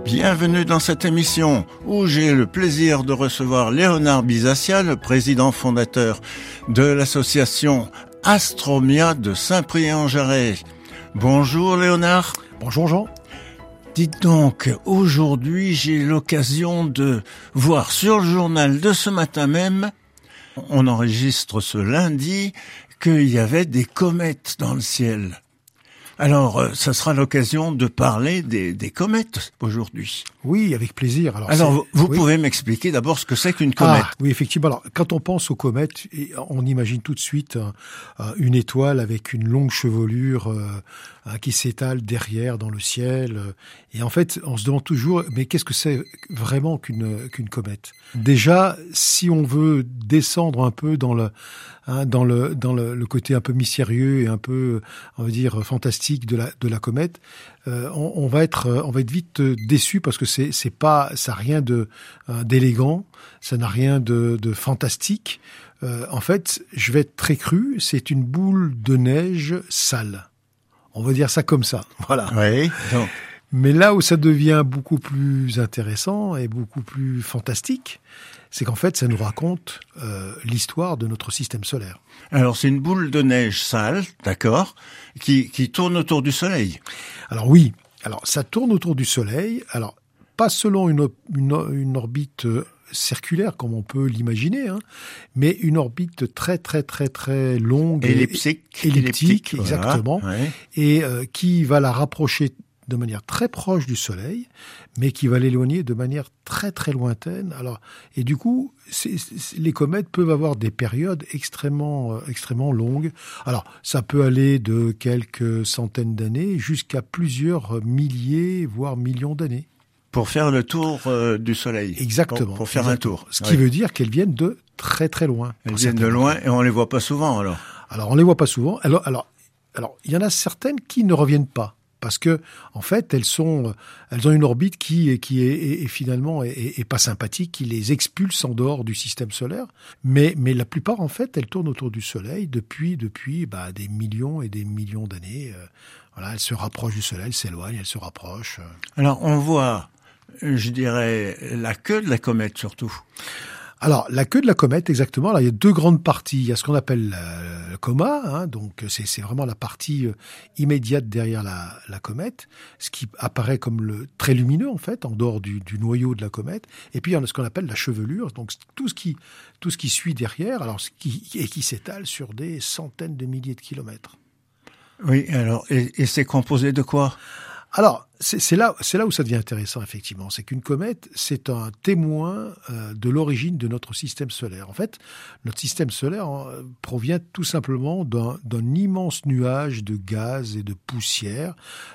Bienvenue dans cette émission où j'ai le plaisir de recevoir Léonard Bisaccia, le président fondateur de l'association Astromia de Saint-Priest-en-Jarret. Bonjour Léonard. Bonjour Jean. Dites donc, aujourd'hui j'ai l'occasion de voir sur le journal de ce matin même, on enregistre ce lundi, qu'il y avait des comètes dans le ciel. Alors, ça sera l'occasion de parler des comètes aujourd'hui. Oui, avec plaisir. Alors vous pouvez m'expliquer d'abord ce que c'est qu'une comète. Oui, effectivement. Alors, quand on pense aux comètes, on imagine tout de suite une étoile avec une longue chevelure qui s'étale derrière dans le ciel. Et en fait, on se demande toujours, mais qu'est-ce que c'est vraiment qu'une comète ? Déjà, si on veut descendre un peu dans le côté un peu mystérieux et un peu, on va dire, fantastique de la comète, on va être vite déçu parce que ça n'a rien d'élégant, ça n'a rien de fantastique. En fait, je vais être très cru, c'est une boule de neige sale. On va dire ça comme ça, voilà. Oui. Donc. Mais là où ça devient beaucoup plus intéressant et beaucoup plus fantastique, c'est qu'en fait, ça nous raconte l'histoire de notre système solaire. Alors, c'est une boule de neige sale, d'accord, qui tourne autour du Soleil. Alors oui, ça tourne autour du Soleil, alors pas selon une orbite circulaire comme on peut l'imaginer, mais une orbite très très très très longue, elliptique, exactement, voilà, ouais. Et qui va la rapprocher de manière très proche du Soleil, mais qui va l'éloigner de manière très très lointaine. Alors, et du coup, les comètes peuvent avoir des périodes extrêmement longues. Alors, ça peut aller de quelques centaines d'années jusqu'à plusieurs milliers, voire millions d'années. Pour faire le tour du Soleil. Exactement. Pour faire exactement. un tour. Ce qui veut dire qu'elles viennent de très très loin. Elles viennent de loin et on les voit pas souvent alors. Alors, on les voit pas souvent. Alors, il y en a certaines qui ne reviennent pas. Parce que, en fait, elles ont une orbite qui est finalement est pas sympathique, qui les expulse en dehors du système solaire. Mais la plupart, en fait, elles tournent autour du Soleil depuis des millions et des millions d'années. Voilà, elles se rapprochent du Soleil, elles s'éloignent, elles se rapprochent. Alors, on voit, je dirais, la queue de la comète surtout. Alors, la queue de la comète, exactement. Là, il y a deux grandes parties. Il y a ce qu'on appelle le coma, donc c'est vraiment la partie immédiate derrière la comète, ce qui apparaît comme le très lumineux en fait, en dehors du noyau de la comète. Et puis il y a ce qu'on appelle la chevelure, donc tout ce qui suit derrière, alors qui s'étale sur des centaines de milliers de kilomètres. Oui, alors et c'est composé de quoi ? Alors, c'est là où ça devient intéressant, effectivement. C'est qu'une comète, c'est un témoin de l'origine de notre système solaire. En fait, notre système solaire provient tout simplement d'un immense nuage de gaz et de poussière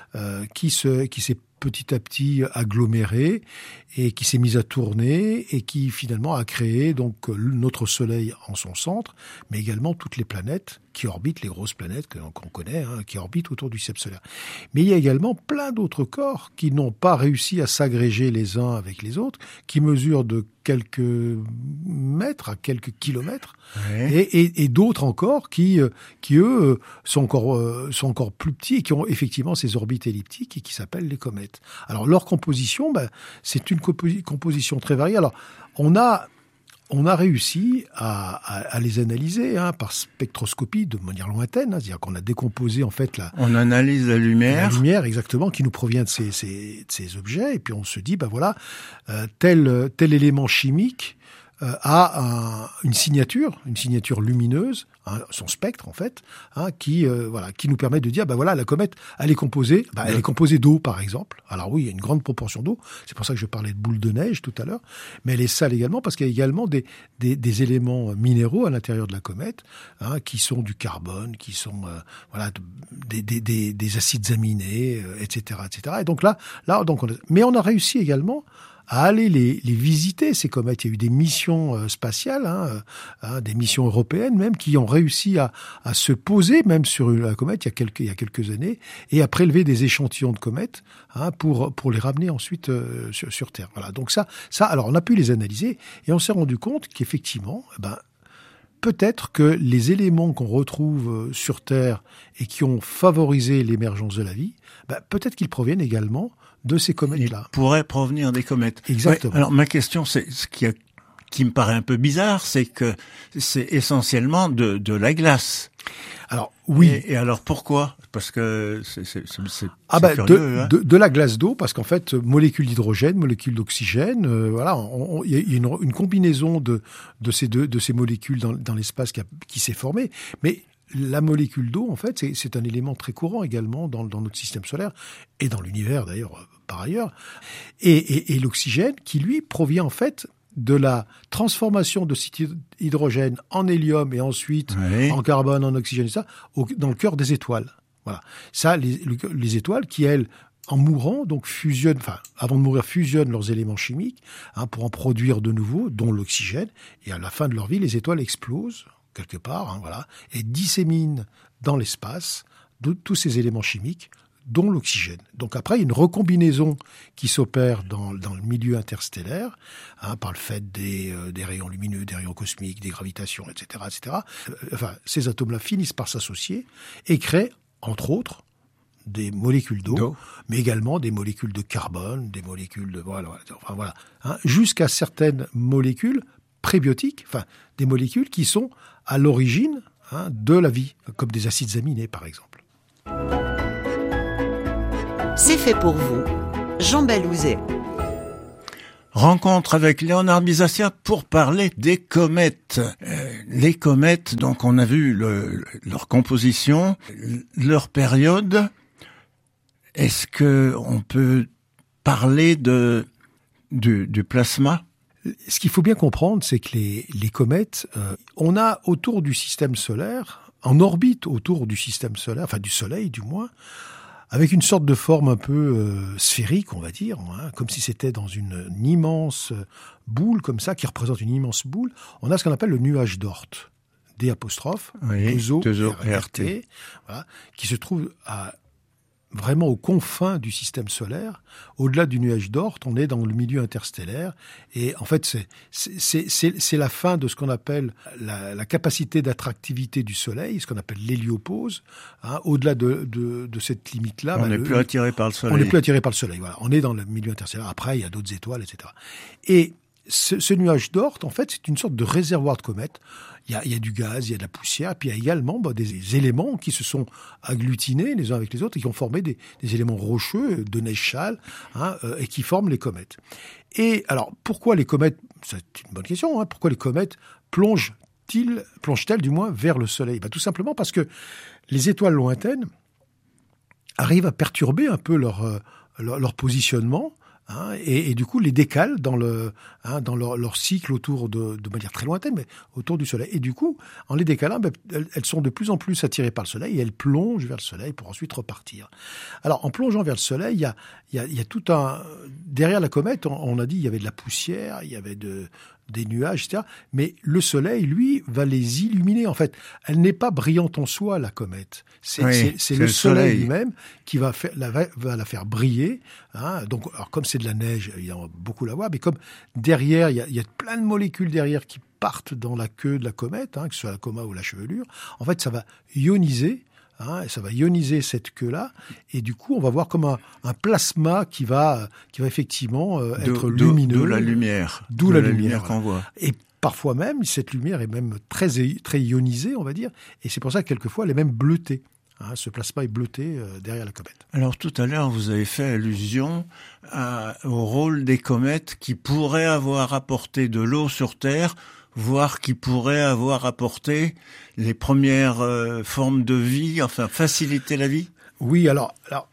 qui s'est petit à petit aggloméré et qui s'est mis à tourner et qui finalement a créé donc notre Soleil en son centre, mais également toutes les planètes qui orbitent, les grosses planètes qu'on connaît, qui orbitent autour du système solaire. Mais il y a également plein d'autres corps qui n'ont pas réussi à s'agréger les uns avec les autres, qui mesurent de quelques mètres à quelques kilomètres, ouais. et d'autres encore qui eux sont encore plus petits et qui ont effectivement ces orbites elliptiques et qui s'appellent les comètes. Alors leur composition, c'est une composition très variée. Alors on a réussi à les analyser par spectroscopie de manière lointaine, c'est-à-dire qu'on a décomposé en fait on analyse la lumière. La lumière exactement qui nous provient de ces objets et puis on se dit tel élément chimique a une signature lumineuse, son spectre en fait, qui nous permet de dire la comète elle est composée d'eau par exemple. Alors oui, il y a une grande proportion d'eau, c'est pour ça que je parlais de boule de neige tout à l'heure, mais elle est sale également parce qu'il y a également des éléments minéraux à l'intérieur de la comète, qui sont du carbone, qui sont des acides aminés, etc. Et donc mais on a réussi également à aller les visiter, ces comètes. Il y a eu des missions spatiales, des missions européennes même, qui ont réussi à se poser même sur la comète il y a quelques années, et à prélever des échantillons de comètes pour les ramener ensuite sur Terre. Voilà. Donc ça, alors on a pu les analyser, et on s'est rendu compte qu'effectivement, peut-être que les éléments qu'on retrouve sur Terre et qui ont favorisé l'émergence de la vie, peut-être qu'ils proviennent également de ces comètes-là. Ils pourraient provenir des comètes. Exactement. Ouais, alors ma question, c'est ce qui me paraît un peu bizarre, c'est que c'est essentiellement de la glace. Alors oui. Et alors pourquoi ? Parce que c'est curieux, hein. De la glace d'eau, parce qu'en fait, molécules d'hydrogène, molécules d'oxygène, il y a une combinaison de ces molécules dans l'espace qui s'est formée. Mais la molécule d'eau, en fait, c'est un élément très courant également dans notre système solaire et dans l'univers d'ailleurs par ailleurs. Et l'oxygène, qui lui provient en fait de la transformation de cet hydrogène en hélium et ensuite en carbone, en oxygène, et ça, dans le cœur des étoiles. Voilà. Ça, les étoiles qui, elles, en mourant, donc fusionnent, avant de mourir, fusionnent leurs éléments chimiques pour en produire de nouveaux, dont l'oxygène. Et à la fin de leur vie, les étoiles explosent quelque part, et disséminent dans l'espace tous ces éléments chimiques, dont l'oxygène. Donc après, il y a une recombinaison qui s'opère dans le milieu interstellaire, par le fait des rayons lumineux, des rayons cosmiques, des gravitations, etc., etc. Ces atomes-là finissent par s'associer et créent, entre autres, des molécules d'eau, mais également des molécules de carbone, des molécules de... jusqu'à certaines molécules prébiotiques, des molécules qui sont à l'origine de la vie, comme des acides aminés, par exemple. C'est fait pour vous, Jean Balouzet. Rencontre avec Léonard Bisaccia pour parler des comètes. Les comètes, donc on a vu leur composition, leur période. Est-ce que on peut parler du plasma ? Ce qu'il faut bien comprendre, c'est que les comètes, on a autour du système solaire, en orbite autour du système solaire, du Soleil du moins, avec une sorte de forme un peu sphérique, on va dire, comme si c'était dans une immense boule comme ça, qui représente une immense boule. On a ce qu'on appelle le nuage d'Oort, D'2O-RT, qui se trouve vraiment aux confins du système solaire. Au-delà du nuage d'Oort, on est dans le milieu interstellaire. Et en fait, c'est la fin de ce qu'on appelle la capacité d'attractivité du Soleil, ce qu'on appelle l'héliopause. Au-delà de cette limite-là... On n'est plus attiré par le Soleil. On n'est plus attiré par le Soleil, voilà. On est dans le milieu interstellaire. Après, il y a d'autres étoiles, etc. Et ce nuage d'Oort, en fait, c'est une sorte de réservoir de comètes. Il y a du gaz, il y a de la poussière, puis il y a également des éléments qui se sont agglutinés les uns avec les autres et qui ont formé des éléments rocheux de neige châle, et qui forment les comètes. Et alors, pourquoi les comètes, c'est une bonne question, pourquoi les comètes plongent-elles du moins vers le Soleil ? Tout simplement parce que les étoiles lointaines arrivent à perturber un peu leur positionnement, et du coup les décalent dans leur cycle autour de manière très lointaine, mais autour du Soleil. Et du coup, en les décalant, elles sont de plus en plus attirées par le Soleil et elles plongent vers le Soleil pour ensuite repartir. Alors, en plongeant vers le Soleil, il y a tout un... Derrière la comète, on a dit, il y avait de la poussière, il y avait des nuages, etc. Mais le Soleil, lui, va les illuminer. En fait, elle n'est pas brillante en soi, la comète. C'est le Soleil lui-même qui va la faire briller. Donc, alors, comme c'est de la neige, il y a beaucoup la voir, mais comme derrière, il y a plein de molécules derrière qui partent dans la queue de la comète, que ce soit la coma ou la chevelure, en fait, ça va ioniser. Et ça va ioniser cette queue-là, et du coup, on va voir comme un plasma qui va effectivement être lumineux. D'où la lumière. D'où la lumière qu'on voit. Et parfois même, cette lumière est même très ionisée, on va dire, et c'est pour ça que quelquefois, elle est même bleutée. Ce plasma est bleuté derrière la comète. Alors tout à l'heure, vous avez fait allusion au rôle des comètes qui pourraient avoir apporté de l'eau sur Terre, voire qui pourraient avoir apporté les premières formes de vie, enfin faciliter la vie. Oui, alors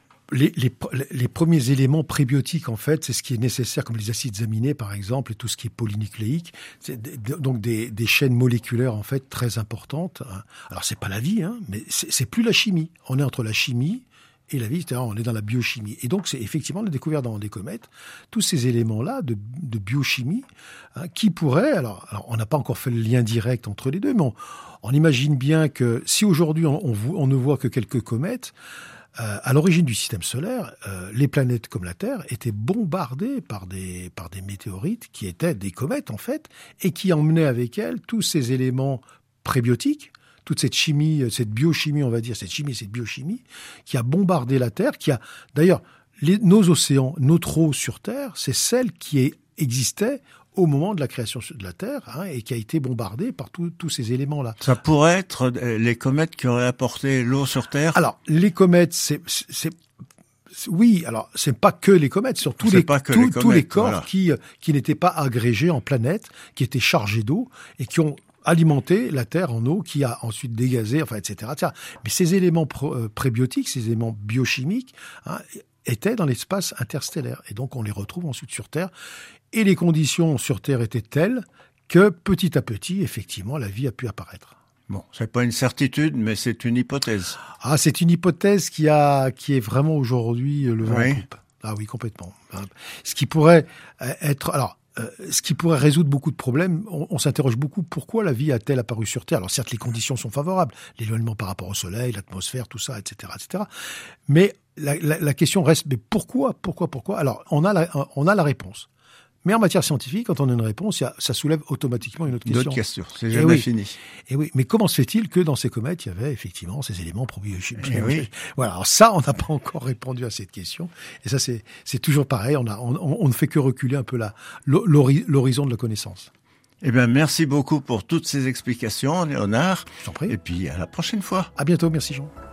les premiers éléments prébiotiques, en fait, c'est ce qui est nécessaire, comme les acides aminés, par exemple, et tout ce qui est polynucléique. C'est donc des chaînes moléculaires, en fait, très importantes. Alors, c'est pas la vie, mais c'est plus la chimie. On est entre la chimie et la vie, c'est-à-dire on est dans la biochimie. Et donc, c'est effectivement, on a découvert dans des comètes tous ces éléments-là de biochimie qui pourraient... Alors, on n'a pas encore fait le lien direct entre les deux, mais on imagine bien que si aujourd'hui, on ne voit que quelques comètes, à l'origine du système solaire, les planètes comme la Terre étaient bombardées par des météorites qui étaient des comètes, en fait, et qui emmenaient avec elles tous ces éléments prébiotique, toute cette chimie, cette biochimie, on va dire, cette biochimie, qui a bombardé la Terre, qui a, d'ailleurs, nos océans, notre eau sur Terre, c'est celle qui existait au moment de la création de la Terre, et qui a été bombardée par tous ces éléments-là. Ça pourrait être les comètes qui auraient apporté l'eau sur Terre? Alors, les comètes, oui, alors c'est pas que les comètes, c'est tous les corps voilà, qui n'étaient pas agrégés en planètes, qui étaient chargés d'eau et qui ont alimenté la Terre en eau, qui a ensuite dégazé, enfin, etc. Mais ces éléments prébiotiques, ces éléments biochimiques, étaient dans l'espace interstellaire. Et donc, on les retrouve ensuite sur Terre. Et les conditions sur Terre étaient telles que, petit à petit, effectivement, la vie a pu apparaître. Bon, c'est pas une certitude, mais c'est une hypothèse. Ah, c'est une hypothèse qui est vraiment aujourd'hui le vent en poupe. Ah oui, complètement. Ce qui pourrait résoudre beaucoup de problèmes. On s'interroge beaucoup, pourquoi la vie a-t-elle apparu sur Terre? Alors certes, les conditions sont favorables, l'éloignement par rapport au Soleil, l'atmosphère, tout ça, etc., etc. Mais la question reste, mais pourquoi? Alors, on a la réponse. Mais en matière scientifique, quand on a une réponse, ça soulève automatiquement une autre question. D'autres questions, c'est jamais fini. Et oui, mais comment se fait-il que dans ces comètes, il y avait effectivement ces éléments probiochimiques? Voilà, alors ça, on n'a pas encore répondu à cette question. Et ça, c'est toujours pareil, on ne fait que reculer un peu l'horizon de la connaissance. Eh bien, merci beaucoup pour toutes ces explications, Léonard. Je t'en prie. Et puis, à la prochaine fois. À bientôt, merci Jean.